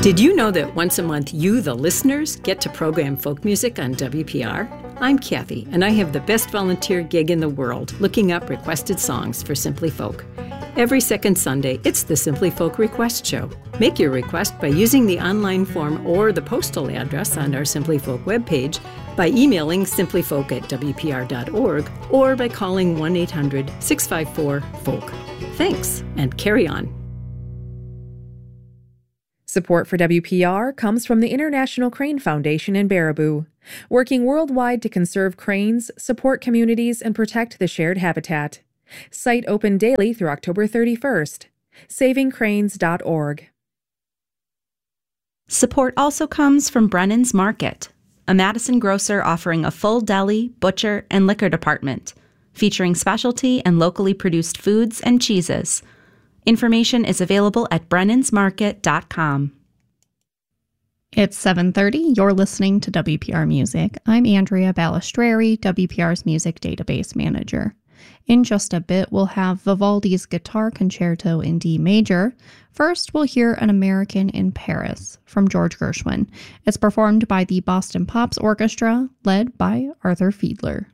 Did you know that once a month you, the listeners, get to program folk music on WPR? I'm Kathy, and I have the best volunteer gig in the world, looking up requested songs for Simply Folk. Every second Sunday, it's the Simply Folk Request Show. Make your request by using the online form or the postal address on our Simply Folk webpage, by emailing simplyfolk@wpr.org, or by calling 1-800-654-FOLK. Thanks, and carry on. Support for WPR comes from the International Crane Foundation in Baraboo, working worldwide to conserve cranes, support communities, and protect the shared habitat. Site open daily through October 31st. SavingCranes.org. Support also comes from Brennan's Market, a Madison grocer offering a full deli, butcher, and liquor department, featuring specialty and locally produced foods and cheeses. Information is available at brennansmarket.com. It's 7:30. You're listening to WPR Music. I'm Andrea Balistreri, WPR's Music Database Manager. In just a bit, we'll have Vivaldi's Guitar Concerto in D major. First, we'll hear An American in Paris from George Gershwin. It's performed by the Boston Pops Orchestra, led by Arthur Fiedler.